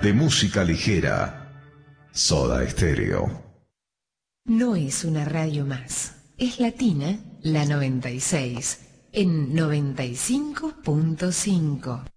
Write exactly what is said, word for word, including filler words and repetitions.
de música ligera. Soda Stereo. No es una radio más. Es Latina, la noventa y seis, en noventa y cinco punto cinco.